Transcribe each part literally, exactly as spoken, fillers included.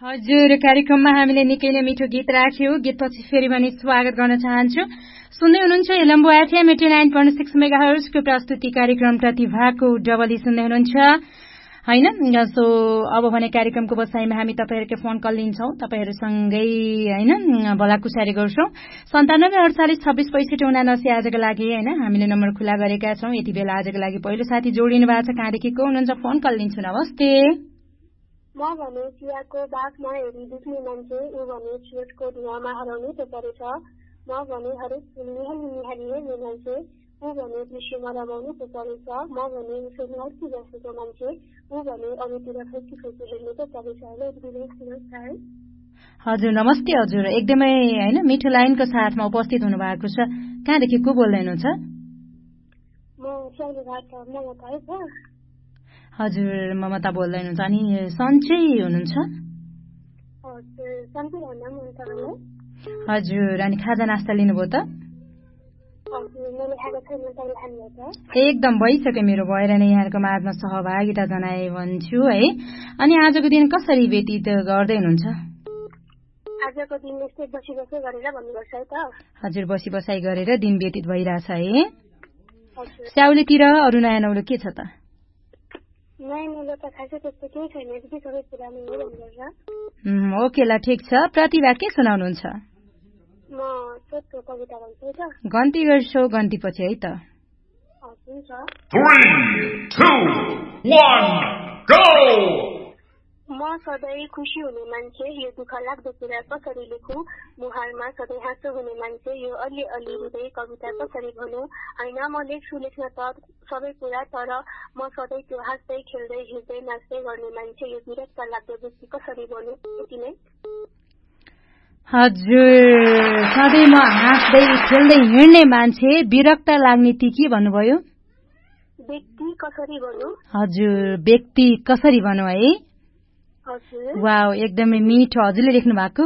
हजुर, कार्यक्रममा हामीले निकै नै मिठो गीत राख्यौं। गीतपछि फेरि पनि स्वागत गर्न चाहन्छु। सुन्दै हुनुहुन्छ एलम्बो FM eighty nine point six मेगाहर्जको प्रस्तुति कार्यक्रम प्रतिभाको डबली सुन्दै हुनुहुन्छ हैन। सो अब भने कार्यक्रमको बसाइमा हामी तपाईहरुको फोन कल लिन्छौं, तपाईहरुसँगै हैन भलाकुसारी गर्छौं। सन्तानब्बे अडचालिस छब्बीस पैंसठी उनासी आजको लागि हैन हामीले नम्बर खुला गरेका छौं। यति बेला आजको लागि पहिलो साथी जोडिनु भएको छ। कहाँदेखि को हुनुहुन्छ? फोन कल लिन्छु। नमस्ते। म भने चियाको बाघमा हेरी दुख्ने मान्छे, ऊ भने चोटको धुवामा हराउने टोकरी छ। म भने हरेक निहाली निहाली हेर्ने मान्छे, ऊ भने दृश्यमा रमाउने टोकरी छ। म भने उसरी हल्की बसेको मान्छे, ऊ भने अरूतिर फैकी फैकी हेर्ने टोकरी छ। नमस्कार। हजुर नमस्ते। हजुर एकदमै हैन मिठो लाइनको साथमा उपस्थित हुनु भएको छ। कहाँदेखि को बोल्दै हुनुहुन्छ? म चौरबाट ममता हो। हजुर ममता बोल्दै हुनुहुन्छ। अनि सन्चै हुनुहुन्छ? हजुर अनि खाजा नास्ता लिनुभयो त? एकदम भइसक्यो मेरो, भएर नै यहाँको माझमा सहभागिता जनाए भन्छु है। अनि आजको दिन कसरी व्यतीत गर्दै हुनुहुन्छ? आजको दिन यस्तै बसी बसाइ गरेर भन्नुपर्छ है त। हजुर बसी बसाइ गरेर दिन व्यतीत भइरहेछ है। स्याउलीतिर अरू नयाँ नौलो के छ त? ओके ल ठिक छ। प्रतिभा के सुनाउनुहुन्छ? गन्ती गर्छौ गन्ती पछि है त। म सधैँ खुसी हुने मान्छे, यो दुःख लाग्दो कुरा कसरी लेखु? मुहारमा सधैँ हाँसो हुने मान्छे, यो अलि अलि हृदय कविता कसरी भनौँ? होइन म लेख्छु लेख्न त सबै कुरा, तर म सधैँ त्यो हाँस्दै खेल्दै हिँड्दै नाच्दै गर्ने मान्छे, यो विरक्त लाग्दो व्यक्ति कसरी भनौँ? यति नै। हजुर सधैँ म हाँस्दै खेल्दै हिँड्ने मान्छे, विरक्त लाग्ने ती के भन्नुभयो? व्यक्ति कसरी भनौँ? हजुर व्यक्ति कसरी भनौँ है। वाउ एकदमै मिठो। हजुरले लेख्नु भएको?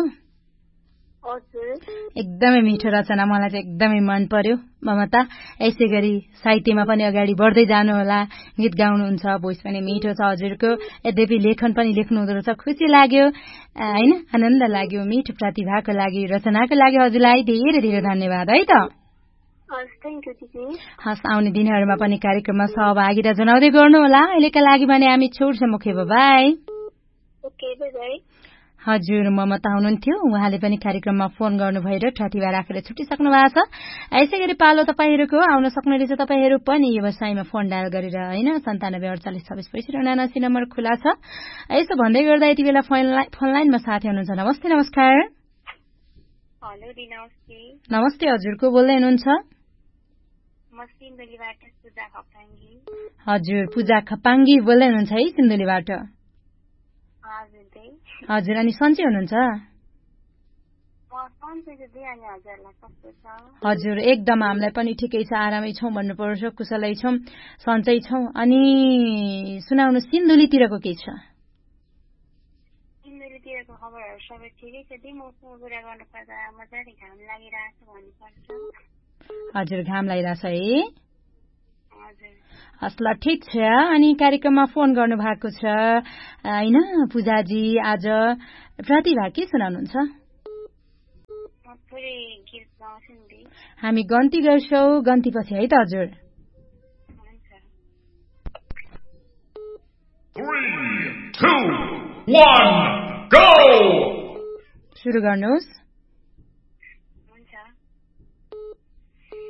एकदमै मिठो रचना, मलाई चाहिँ एकदमै मन पर्यो ममता। यसै गरी साहित्यमा पनि अगाडि बढ्दै जानु होला। गीत गाउनुहुन्छ, भोइस पनि मिठो छ हजुरको। यद्यपि लेखन पनि लेख्नु हुँदो रहेछ, खुसी लाग्यो हैन, आनन्द लाग्यो। मिठो प्रतिभाको लागि, रचनाको लागि हजुरलाई धेरै धेरै धन्यवाद है त। हस् आउने दिनहरूमा पनि कार्यक्रममा सहभागिता जनाउँदै गर्नु होला। अहिलेका लागि भने हामी छोड्छौँ। मुखे बाई। हजुर ममता हुनुहुन्थ्यो, उहाँले पनि कार्यक्रममा फोन गर्नु भएर प्रतिभा राखेर छुटिसक्नु भएको छ। यसै गरी पालो तपाईँहरूको आउन सक्नुहुनेछ। तपाईँहरू पनि व्यवसायमा फोन डायल गरेर हैन सन्तानब्बे अडचालिस छब्बिस पैँसठी उनासी नम्बर खुला छ। यसो भन्दै गर्दा यति बेला फोन लाइनमा साथी हुनुहुन्छ। नमस्ते। नमस्कार। नमस्ते। हजुर को बोल्दै हुनुहुन्छ? हजुर पूजा खपाङ्गी बोल्दै हुनुहुन्छ है सिन्धुलीबाट? हजुर अनि सन्चै हुनुहुन्छ? हजुर एकदम हामीलाई पनि ठिकै छ, आरामै छौँ भन्नुपर्छ, कुशलै छौँ, सन्चै छौँ। अनि सुनाउनु सिन्धुलीतिरको के छ? सिन्धुलीतिरको खबरहरू सबै ठिकै छ। दी मौसमको कुरा गर्नुपर्दा मजाले घाम लागिरहेछ भन्नुपर्छ। हजुर घाम लागिरहेछ है। हस् ल ठिक छ। अनि कार्यक्रममा फोन गर्नु भएको छ हैन पूजाजी। आज प्रतिभा के सुनाउनुहुन्छ? हामी गन्ती गर्छौ गन्ती पछि है त हजुर। सुरु गर्नुहोस्।